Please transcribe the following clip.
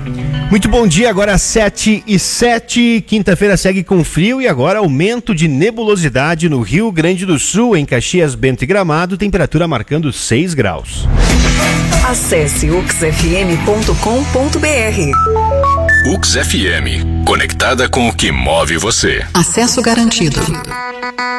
Muito bom dia, agora 7h07, quinta-feira segue com frio e agora aumento de nebulosidade no Rio Grande do Sul, em Caxias, Bento e Gramado, temperatura marcando 6 graus. Acesse uxfm.com.br. UXFM, conectada com o que move você. Acesso garantido.